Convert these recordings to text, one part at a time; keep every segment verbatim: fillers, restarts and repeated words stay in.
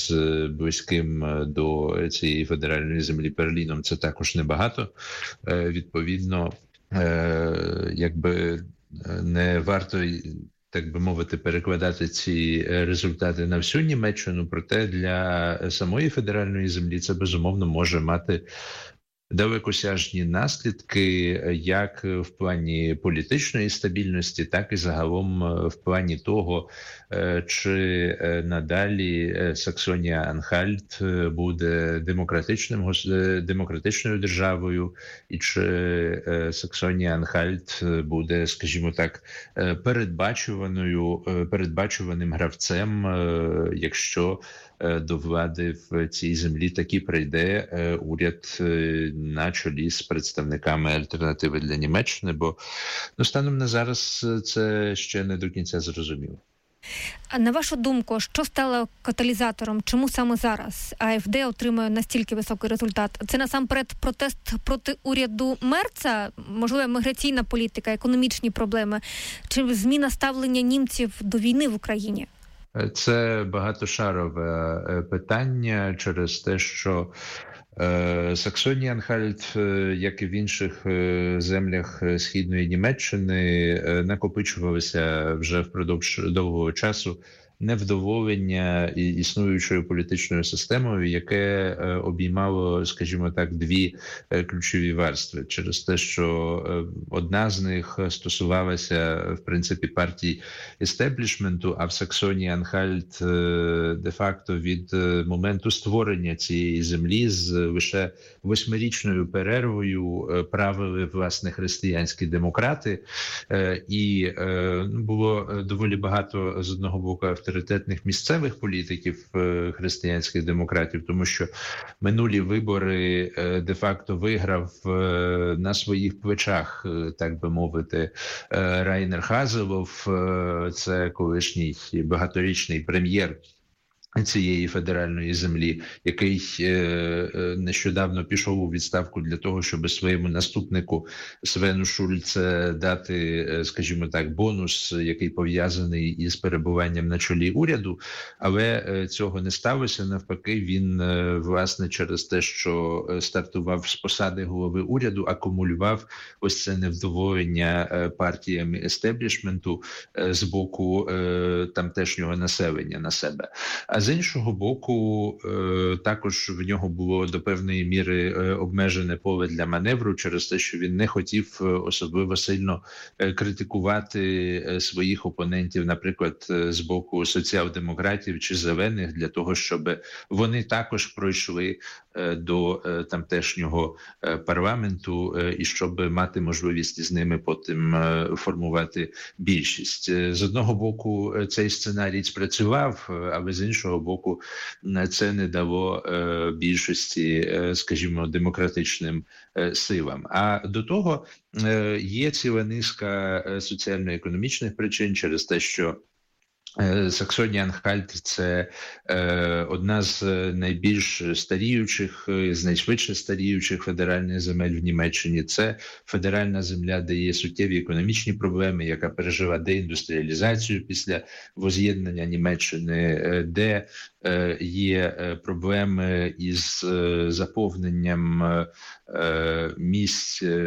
з близьким до цієї федеральної землі Берліном це також небагато. Відповідно, якби не варто, так би мовити, перекладати ці результати на всю Німеччину, проте для самої федеральної землі це, безумовно, може мати далекосяжні наслідки як в плані політичної стабільності, так і загалом в плані того, чи надалі Саксонія-Анхальт буде демократичним, демократичною державою, і чи Саксонія-Анхальт буде, скажімо так, передбачуваною, передбачуваним гравцем, якщо до влади в цій землі таки прийде уряд на чолі з представниками альтернативи для Німеччини, бо ну, станом на зараз це ще не до кінця зрозуміло. А на вашу думку, що стало каталізатором? Чому саме зараз АфД отримує настільки високий результат? Це насамперед протест проти уряду Мерца, можливо, міграційна політика, економічні проблеми, чи зміна ставлення німців до війни в Україні? Це багатошарове питання через те, що Саксонія-Анхальт, як і в інших землях Східної Німеччини, накопичувалися вже впродовж довгого часу невдоволення існуючою політичною системою, яке обіймало, скажімо так, дві ключові верстви. Через те, що одна з них стосувалася, в принципі, партій естеблішменту, а в Саксонії-Анхальт де-факто від моменту створення цієї землі з лише восьмирічною перервою правили, власне, християнські демократи. І було доволі багато, з одного боку, авторитетних місцевих політиків християнських демократів, тому що минулі вибори де-факто виграв на своїх плечах, так би мовити, Райнер Хазелов, це колишній багаторічний прем'єр цієї федеральної землі, який е, нещодавно пішов у відставку для того, щоб своєму наступнику Свену Шульце дати, скажімо так, бонус, який пов'язаний із перебуванням на чолі уряду, але е, цього не сталося. Навпаки, він, е, власне, через те, що стартував з посади голови уряду, акумулював ось це невдоволення е, партіями естеблішменту е, з боку е, тамтешнього населення на себе. А з іншого боку, також в нього було до певної міри обмежене поле для маневру через те, що він не хотів особливо сильно критикувати своїх опонентів, наприклад, з боку соціал-демократів чи зелених, для того, щоб вони також пройшли до тамтешнього парламенту і щоб мати можливість з ними потім формувати більшість. З одного боку, цей сценарій спрацював, але з іншого боку, це не дало більшості, скажімо, демократичним силам. А до того є ціла низка соціально-економічних причин через те, що Саксонія-Анхальт – це е, одна з найбільш старіючих, з найшвидше старіючих федеральних земель в Німеччині. Це федеральна земля, де є суттєві економічні проблеми, яка пережила деіндустріалізацію після воз'єднання Німеччини, де е, є проблеми із е, заповненням е, місць е,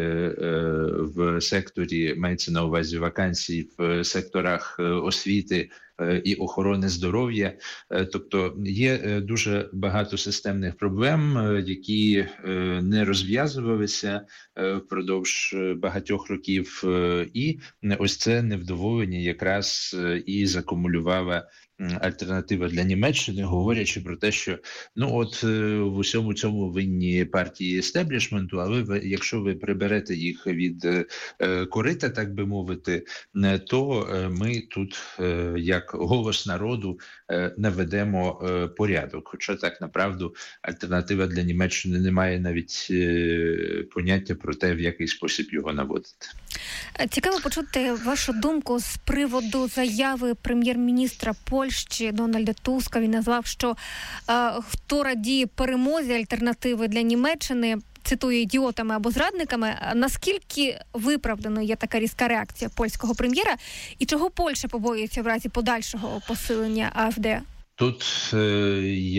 в секторі, мається на увазі вакансій в секторах освіти і охорони здоров'я. Тобто є дуже багато системних проблем, які не розв'язувалися впродовж багатьох років, і ось це невдоволення якраз і закумулювала альтернатива для Німеччини, говорячи про те, що ну от в усьому цьому винні партії естеблішменту, але ви, якщо ви приберете їх від е, корита, так би мовити, то е, ми тут, е, як голос народу, е, наведемо е, порядок. Хоча так, направду, альтернатива для Німеччини не має навіть е, поняття про те, в який спосіб його наводити. Цікаво почути вашу думку з приводу заяви прем'єр-міністра Польщі Дональда Туска. Він назвав, що е, хто радіє перемозі альтернативи для Німеччини, цитую, ідіотами або зрадниками. Наскільки виправданою є така різка реакція польського прем'єра і чого Польща побоюється в разі подальшого посилення АфД? Тут е,